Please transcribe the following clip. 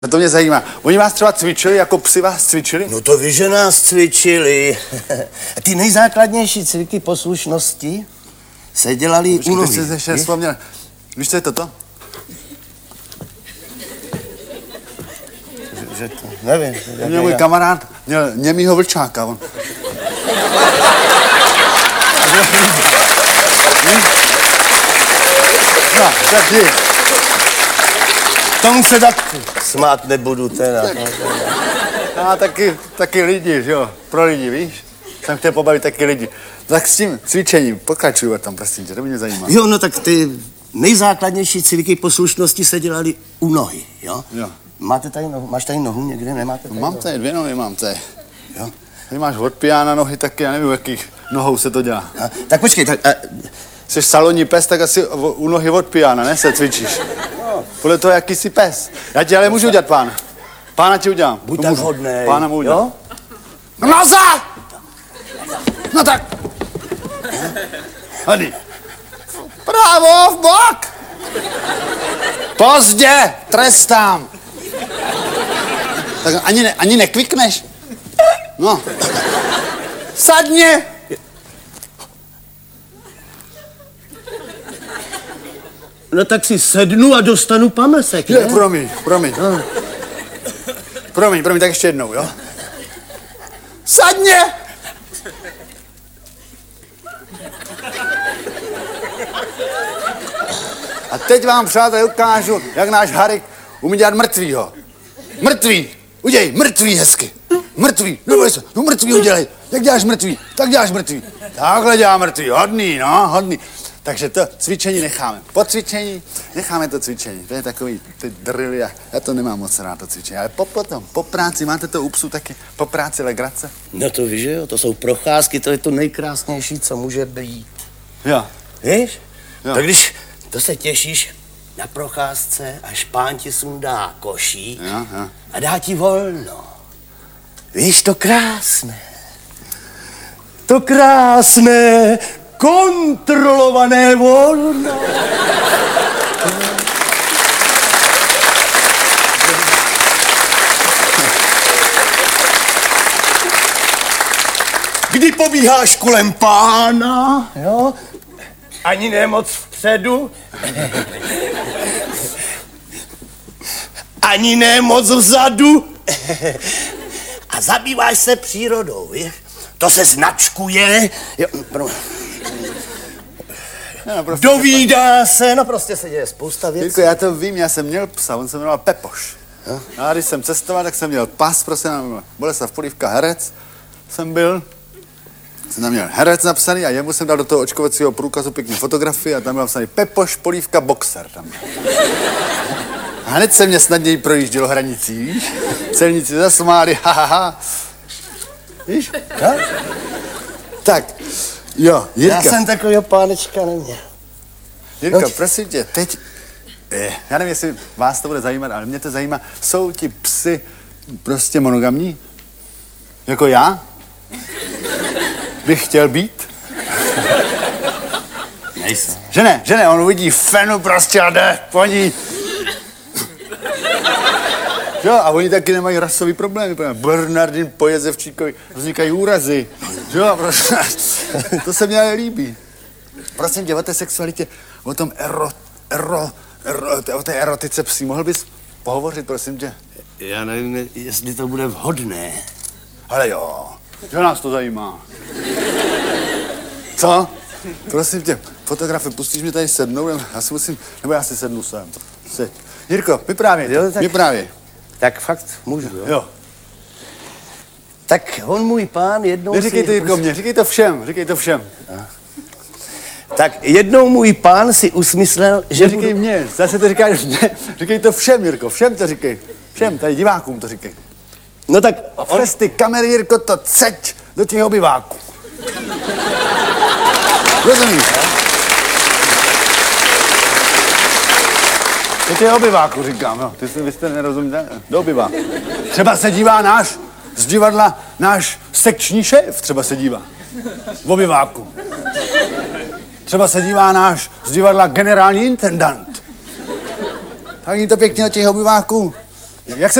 To mě zajímá. Oni vás třeba cvičili, jako psi vás cvičili? No to víš, že nás cvičili. Ty nejzákladnější cviky poslušnosti se dělali u nohy. Teď jsi ještě vzpomněl. Víš, co je toto? Že to, nevím. Měl můj kamarád, měl němýho vlčáka. On. No, tak je. Tomu se tak smát nebudu teda. A taky lidi, že jo, pro lidi, víš? Jsem chtěl pobavit taky lidi. Tak s tím cvičením, pokračuju tam, prosím tě, to mě zajímá. Jo, no tak ty nejzákladnější cviky poslušnosti se dělali u nohy, jo? Jo. Máte tady nohu, máš tady nohu někde, nemáte tady Mám nohu? tady 2 nohy, mám tady. Jo. Ty máš od pijána nohy, taky já nevím, jakých nohou se to dělá. Tak počkej, tak... Jsi salonní pes, tak asi u nohy od pijána, ne, se cvičíš. Podle toho, jaký jsi pes. Já ti ale můžu udělat, pána. Pána ti udělám. Buď tak hodnej. Pána mu udělám. Jo? No se! No tak. Hady. Právo v bok! Pozdě! Trestám! Tak ani nekvikneš? No. Sadně! No tak si sednu a dostanu pamlsek, ne? Promiň. No. Promiň, tak ještě jednou, jo? Sadně! A teď vám, přátelé, ukážu, jak náš Harik umí dělat mrtvýho. Mrtvý! Udělej, mrtvý hezky. Mrtvý, no mrtvý udělej. Jak děláš mrtvý? Tak děláš mrtvý. Takhle dělá mrtvý, hodný. Takže to cvičení necháme. Po cvičení necháme to cvičení. To je takový ty drily a já to nemám moc rád, to cvičení. Ale potom, po práci, máte to u psů taky, po práci legrace? No to víš, že jo, to jsou procházky, to je to nejkrásnější, co může být. Jo. Víš? Jo. Tak když to se těšíš na procházce, až pán ti sundá koší Jo. a dá ti volno. Víš, to krásné. To krásné, kontrolované volno. Kdy pobíháš kolem pána, jo? Ani ne moc vpředu, ani ne moc vzadu. A zabýváš se přírodou, víš? To se značkuje, jo, dovídá se, no prostě se děje spousta věcí. Jirko, já to vím, já jsem měl psa, on se jmenoval Pepoš. A když jsem cestoval, tak jsem měl pas, prostě Boleslav Polívka, herec jsem byl. Jsem tam měl herec napsaný a jemu jsem dal do toho očkovacího průkazu pěkný fotografii a tam byl napsaný Pepoš Polívka boxer tam. A hned se mě snadněji projíždělo hranicí, víš? Celníci zasmáli, ha. Víš? Ha? Tak, jo, Jirka. Já jsem takovýho pánečka neměl. Jirka, prosím tě, teď, já nevím, jestli vás to bude zajímat, ale mě to zajímá, jsou ti psy prostě monogamní? Jako já? Bych chtěl být? Nejsem. Že ne, on uvidí fenu prostě a jde po ní. Jo, a oni taky nemají rasový problémy. Bernardin po Jezevčíkovi vznikají úrazy. Jo, prostě, to se mně líbí. Prosím tě, o té sexualitě, o tom o té erotice psí, mohl bys pohovořit, prosím tě? Já nevím, jestli to bude vhodné. Ale jo, že nás to zajímá. Co? Prosím tě, fotografy, pustíš mě tady sednout? Já si sednu sem. Jirko, vyprávěj. Tak fakt můžu, jo? Jo. Tak on můj pán jednou Neříkej to, Jirko, mě, říkej to všem. Tak jednou můj pán si usmyslel, že Říkej mě, zase to říkáš mě. Říkej to všem, Jirko, všem to říkej. Všem, tady divákům to říkej. No tak Přes ty kamery, Jirko, to ceď do těch obyváků. Rozumíš? Do těch obyváků říkám, no. Vy jste nerozumíte? Do obyváků. Třeba se dívá z divadla náš sekční šéf, třeba se dívá. V obyváku. Třeba se dívá náš z divadla generální intendant. Tak jim to pěkně do těch obyváků. Jak se